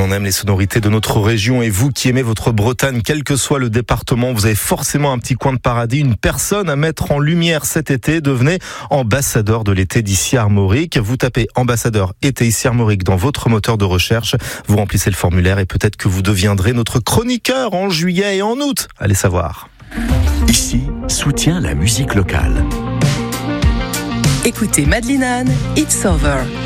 on aime les sonorités de notre région et vous qui aimez votre Bretagne, quel que soit le département, vous avez forcément un petit coin de paradis, une personne à mettre en lumière cet été. Devenez ambassadeur de l'été d'ici Armorique. Vous tapez ambassadeur été ici Armorique dans votre moteur de recherche, vous remplissez le formulaire et peut-être que vous deviendrez notre chroniqueur en juillet et en août. Allez savoir. Ici, soutient la musique locale. Écoutez Madeline Anne, It's Over.